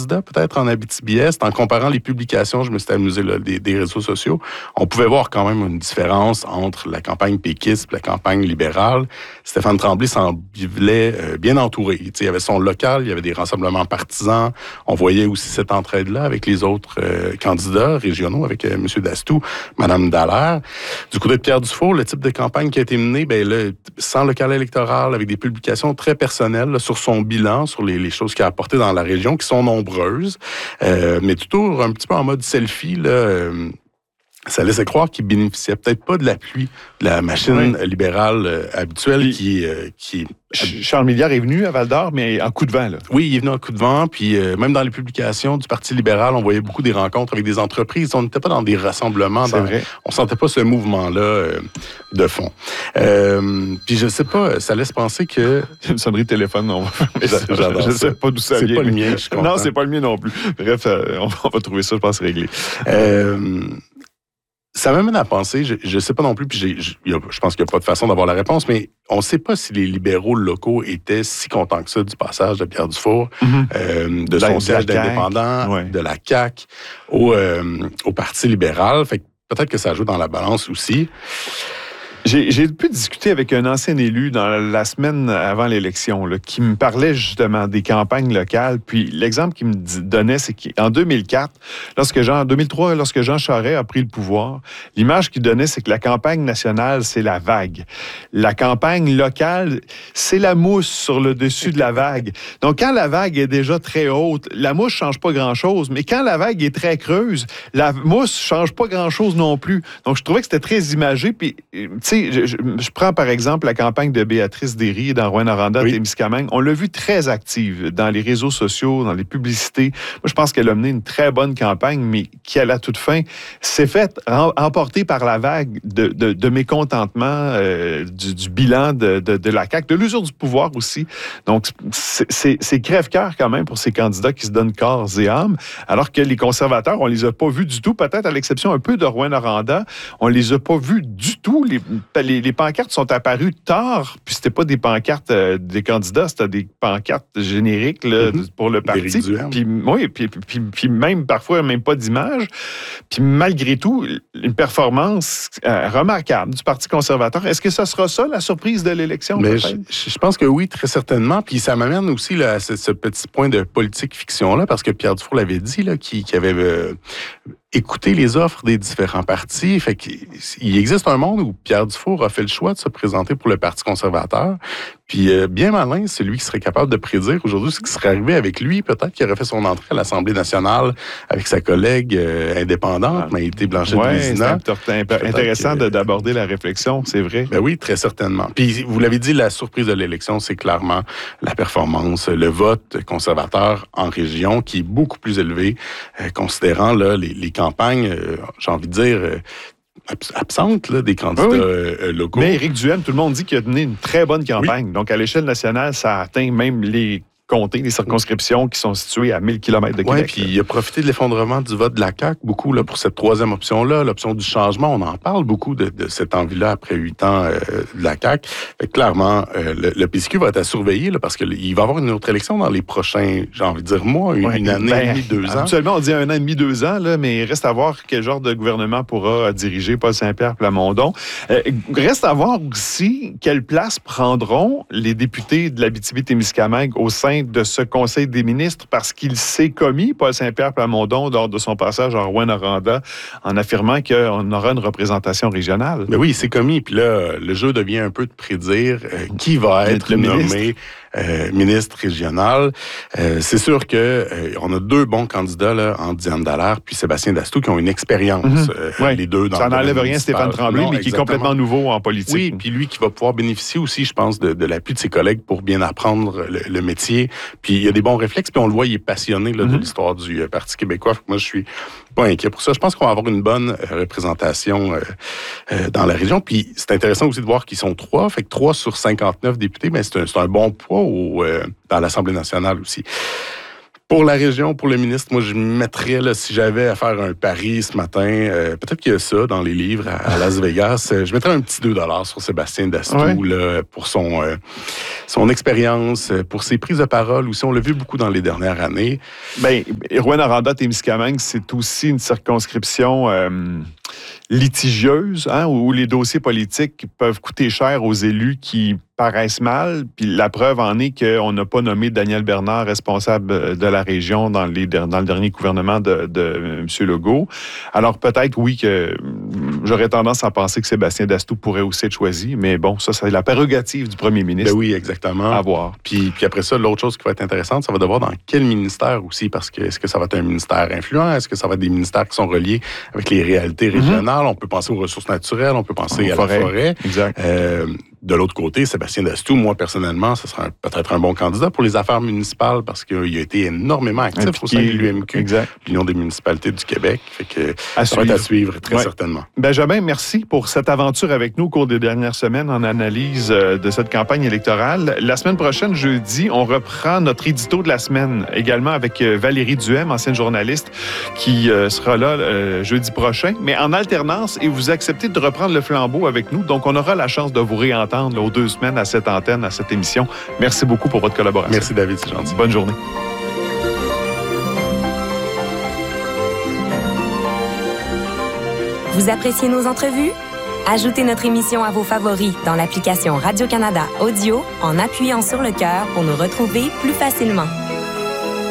candidats peut-être en Abitibi-Est. En comparant les publications, je me suis amusé là, des réseaux sociaux, on pouvait voir quand même une différence entre la campagne péquiste et la campagne libérale. Stéphane Tremblay semblait bien entouré. Il y avait son local, il y avait des rassemblements partisans. On voyait aussi cette entraide-là avec les autres candidats régionaux, avec M. Dastou, Mme Dallaire. Du côté de Pierre Dufault, le type de campagne qui a été menée, là, sans local électoral, avec des publications très personnelles là, sur son bilan, sur les choses qu'il a apportées dans la région, qui sont nombreuses, mais toujours un petit peu en mode selfie, là, ça laissait croire qu'il bénéficiait peut-être pas de l'appui de la machine libérale habituelle qui Charles Milliard est venu à Val-d'Or, mais en coup de vent, là. Oui, il est venu en coup de vent, puis même dans les publications du Parti libéral, on voyait beaucoup des rencontres avec des entreprises. On n'était pas dans des rassemblements. C'est vrai. On sentait pas ce mouvement-là de fond. Puis je sais pas, ça laisse penser que... C'est une sonnerie de téléphone, non? J'adore ça. Je sais pas d'où ça vient. C'est pas le mien, je suis content. Non, c'est pas le mien non plus. Bref, on va trouver ça, je pense, réglé. Ça m'amène à penser, je sais pas non plus, puis je pense qu'il n'y a pas de façon d'avoir la réponse, mais on ne sait pas si les libéraux locaux étaient si contents que ça du passage de Pierre Dufour, de son siège d'indépendant, de la CAQ au Parti libéral. Fait que peut-être que ça joue dans la balance aussi. J'ai pu discuter avec un ancien élu dans la semaine avant l'élection là, qui me parlait justement des campagnes locales. Puis l'exemple qu'il me donnait, c'est qu'en 2004, 2003, lorsque Jean Charest a pris le pouvoir, l'image qu'il donnait, c'est que la campagne nationale, c'est la vague. La campagne locale, c'est la mousse sur le dessus de la vague. Donc, quand la vague est déjà très haute, la mousse ne change pas grand-chose. Mais quand la vague est très creuse, la mousse ne change pas grand-chose non plus. Donc, je trouvais que c'était très imagé. Puis, tu sais, je prends par exemple la campagne de Béatrice Derry dans Rouyn-Noranda, Témiscamingue. On l'a vu très active dans les réseaux sociaux, dans les publicités. Moi, je pense qu'elle a mené une très bonne campagne, mais qui, à la toute fin, s'est faite emporter par la vague de mécontentement du bilan de la CAQ, de l'usure du pouvoir aussi. Donc, c'est crève-cœur quand même pour ces candidats qui se donnent corps et âme, alors que les conservateurs, on les a pas vus du tout, peut-être à l'exception un peu de Rouyn-Noranda, on les a pas vus du tout. Les pancartes sont apparues tard, puis c'était pas des pancartes des candidats, c'était des pancartes génériques là, pour le parti. Puis même parfois même pas d'image. Puis malgré tout, une performance remarquable du Parti conservateur. Est-ce que ça sera ça la surprise de l'élection? Mais je pense que oui, très certainement. Puis ça m'amène aussi là, à ce petit point de politique fiction là, parce que Pierre Dufour l'avait dit là, qui avait écouter les offres des différents partis. Fait qu'il existe un monde où Pierre Dufour a fait le choix de se présenter pour le Parti conservateur. Puis bien malin, c'est lui qui serait capable de prédire aujourd'hui ce qui serait arrivé avec lui. Peut-être qu'il aurait fait son entrée à l'Assemblée nationale avec sa collègue indépendante, Maïté Blanchet-Vézina. C'est intéressant d'aborder la réflexion, c'est vrai. Ben oui, très certainement. Puis vous l'avez dit, la surprise de l'élection, c'est clairement la performance, le vote conservateur en région qui est beaucoup plus élevé, considérant là, les campagnes, j'ai envie de dire, absentes là, des candidats locaux. Mais Éric Duhaime, tout le monde dit qu'il a donné une très bonne campagne. Oui. Donc, à l'échelle nationale, ça atteint même les comtés, les circonscriptions qui sont situées à 1000 km de Québec. Oui, puis il a profité de l'effondrement du vote de la CAQ beaucoup là, pour cette troisième option-là, l'option du changement. On en parle beaucoup de cette envie-là après 8 ans de la CAQ. Fait que, clairement, le PCQ va être à surveiller là, parce qu'il va y avoir une autre élection dans les prochains, j'ai envie de dire, mois, une année et demie, 2 ans. Habituellement, on dit 1 an et demi, 2 ans, là, mais il reste à voir quel genre de gouvernement pourra diriger Paul Saint-Pierre Plamondon. Reste à voir aussi quelle place prendront les députés de l'Abitibi-Témiscamingue au sein de ce Conseil des ministres parce qu'il s'est commis, Paul Saint-Pierre Plamondon, lors de son passage en Rouyn-Noranda, en affirmant qu'on aura une représentation régionale. Mais oui, il s'est commis. Puis là, le jeu devient un peu de prédire qui va être nommé ministre régional. C'est sûr que on a 2 bons candidats là, en Diane Dallaire puis Sébastien Dastou qui ont une expérience, les deux. Dans ça n'enlève rien Stéphane Tremblay, mais qui est complètement nouveau en politique. Oui, puis lui qui va pouvoir bénéficier aussi, je pense, de l'appui de ses collègues pour bien apprendre le métier. Puis il y a des bons réflexes, puis on le voit, il est passionné là, de l'histoire du Parti québécois. Moi, je suis pas inquiet pour ça. Je pense qu'on va avoir une bonne représentation dans la région. Puis c'est intéressant aussi de voir qu'ils sont 3. Fait que 3 sur 59 députés, mais c'est un bon poids dans l'Assemblée nationale aussi. Pour la région, pour le ministre, moi, je mettrais, là, si j'avais à faire un pari ce matin, peut-être qu'il y a ça dans les livres à Las Vegas, je mettrais un petit 2 $ sur Sébastien Dastou, là, pour son expérience, pour ses prises de parole aussi. On l'a vu beaucoup dans les dernières années. Bien, Rouyn-Noranda-Témiscamingue, c'est aussi une circonscription litigieuse, hein, où les dossiers politiques peuvent coûter cher aux élus qui paraissent mal. Puis la preuve en est qu'on n'a pas nommé Daniel Bernard responsable de la région dans le dernier gouvernement de M. Legault. Alors peut-être, oui, que j'aurais tendance à penser que Sébastien Dastou pourrait aussi être choisi, mais bon, ça, c'est la prérogative du premier ministre. Ben oui, exactement. À voir. Puis après ça, l'autre chose qui va être intéressante, ça va devoir dans quel ministère aussi, parce que est-ce que ça va être un ministère influent? Est-ce que ça va être des ministères qui sont reliés avec les réalités régionales? On peut penser aux ressources naturelles, on peut penser à la forêt. Exact. De l'autre côté, Sébastien Dastou, moi, personnellement, ce sera peut-être un bon candidat pour les affaires municipales parce qu'il a été énormément actif au sein de l'UMQ, l'Union des municipalités du Québec. Fait que ça va être à suivre, très certainement. Benjamin, merci pour cette aventure avec nous au cours des dernières semaines en analyse de cette campagne électorale. La semaine prochaine, jeudi, on reprend notre édito de la semaine, également avec Valérie Duhem, ancienne journaliste, qui sera là jeudi prochain, mais en alternance, et vous acceptez de reprendre le flambeau avec nous. Donc, on aura la chance de vous réentendre aux 2 semaines à cette antenne, à cette émission. Merci beaucoup pour votre collaboration. Merci, David, c'est gentil. Bonne journée. Vous appréciez nos entrevues? Ajoutez notre émission à vos favoris dans l'application Radio-Canada Audio en appuyant sur le cœur pour nous retrouver plus facilement.